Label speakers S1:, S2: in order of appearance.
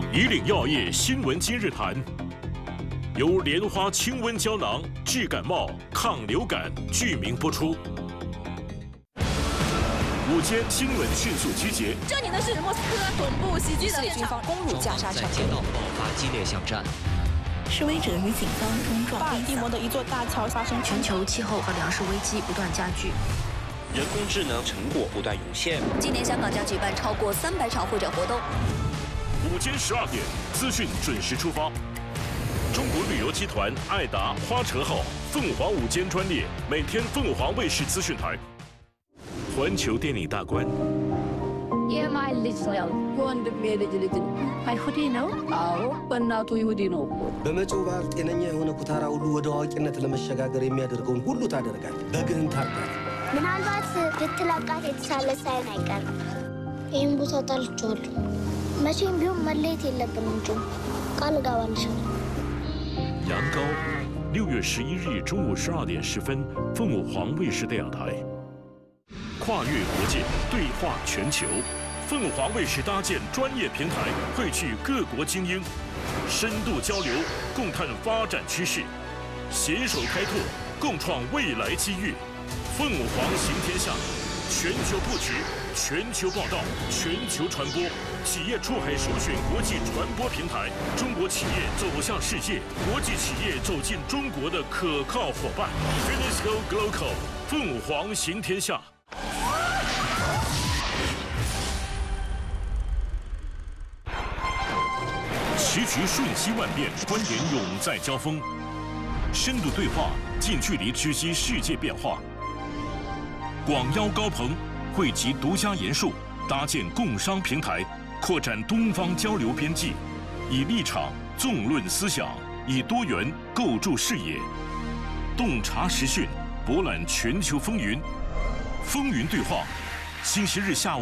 S1: 以岭药业新闻今日谈，由莲花清瘟胶囊治感冒、抗流感，剧名播出。午间新闻迅速集结。
S2: 这里呢是莫斯科总部袭击的军方攻入加沙城，
S3: 在街道爆发激烈巷战。
S4: 示威者与警方冲撞。
S2: 巴尔的摩的一座大桥发生
S5: 全球气候和粮食危机不断加剧。
S6: 人工智能成果不断涌现。
S5: 今年香港将举办超过300场会展活动。
S1: 午间12点，资讯准时出发。中国旅游集团爱达花车号凤凰午间专列，每天凤凰卫視資訊台。環球電影大觀。
S7: Yeah, my little one made it. I who do you know? Oh, but not who do you know?
S8: በመጪው በዓል ጤነኛ የሆነ ኩታራ ሁሉ ወደ አዋቂነት ለመሸጋገር የሚያደርገውን ሁሉ ታደርጋል። በግህን ታርጋል።
S9: ምናልባት ብትላቃት የተሳለ ሳይሆን አይቀርም። ይህን ቦታ ጣልቼዋለሁ። መቼም ቢሆን መለየት የለብንም እንጂ ቃል እገባልሻለሁ።
S1: 羊羔，6月11日中午12点10分，凤凰卫视电影台。跨越国界，对话全球，凤凰卫视搭建专业平台，汇聚各国精英，深度交流，共探发展趋势，携手开拓，共创未来机遇。 凤凰行天下，全球布局，全球报道，全球传播，企业出海首选国际传播平台，中国企业走向世界，国际企业走进中国的可靠伙伴。Finisco Glocal， 凤凰行天下。棋局瞬息万变，观点永在交锋，深度对话，近距离直击世界变化。 广邀高朋，汇集独家研述，搭建共商平台，扩展东方交流边际，以立场纵论思想，以多元构筑视野，洞察时讯，博览全球风云。风云对话，星期日下午